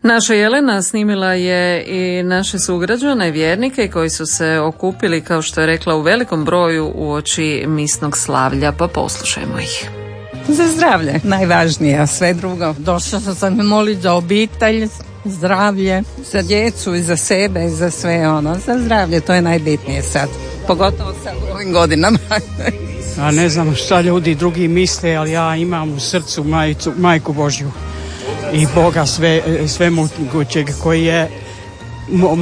Naša Jelena snimila je i naše sugrađane, vjernike koji su se okupili, kao što je rekla, u velikom broju uoči misnog slavlja, pa poslušajmo ih. Za zdravlje, najvažnije, a sve drugo. Došla sam se moliti za obitelj, zdravlje, za djecu i za sebe i za sve ono. Za zdravlje, to je najbitnije sad. Pogotovo sad u ovim godinama. A ne znam šta ljudi drugi misle, ali ja imam u srcu Majku Božju i Boga svemogućeg koji je